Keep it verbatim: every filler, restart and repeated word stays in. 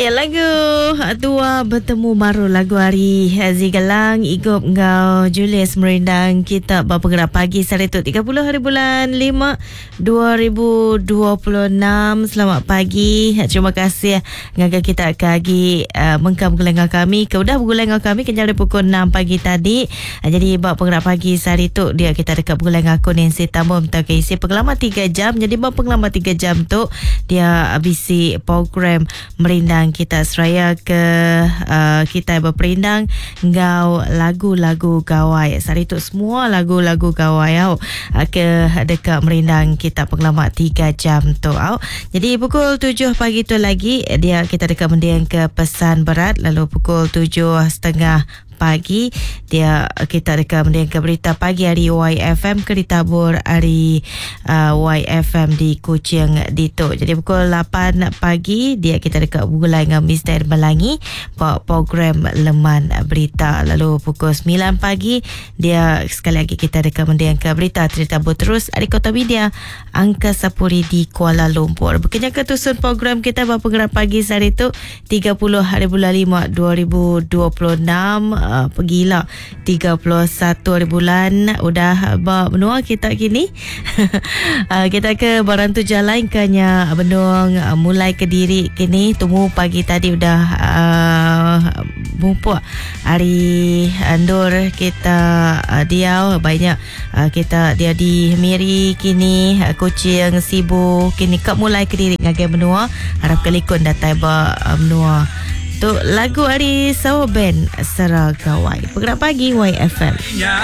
Ya, lagu tua bertemu baru lagu hari Hazi Galang Igup Ngau Julius merindang kita bergerak pagi Sarituk tiga puluh hari bulan lima dua ribu dua puluh enam. Selamat pagi. Terima kasih ngaga kita kagi uh, mengkam gelengah kami ke udah bergelengah kami ke dari pukul enam pagi tadi. Uh, jadi bab bergerak pagi Sarituk dia kita dekat bergelengah aku Nancy Tambum tak isi pengalaman tiga jam. Jadi bab pengalaman tiga jam tu dia bisi program merindang kita seraya ke uh, kita berperindang ngau lagu-lagu gawai sari tu semua lagu-lagu gawai au uh, ke dekat merindang kita pengalaman tiga jam tu au. Jadi pukul tujuh pagi tu lagi dia kita dekat mendiang ke pesan berat, lalu pukul tujuh setengah pagi dia kita dekat mendiang ke berita pagi hari Y F M ke ditabur hari uh, Y F M di Kuching Dito. Jadi pukul lapan pagi dia kita dekat Bulai dengan Mister Melangi buat program Leman Berita. Lalu pukul sembilan pagi dia sekali lagi kita dekat mendiang ke berita ditabur terus di Kota Media Angkasa Puri di Kuala Lumpur. Bekerja ketusun program kita berpenggerak pagi hari itu tiga puluh hari bulan lima dua ribu dua puluh enam. Uh, pergilah tiga puluh satu hari bulan udah benua kita kini. uh, kita ke Barantu Jalan kanya benung uh, mulai ke diri kini temu pagi tadi udah uh, bumpu hari andur kita uh, dia banyak uh, kita dia di Miri kini uh, Kuching Sibu kini kak mulai ke diri ngagai benua harap kelikun datai ba uh, benua tu lagu hari Sawo Band Seragawai. Penggerak pagi Y F M.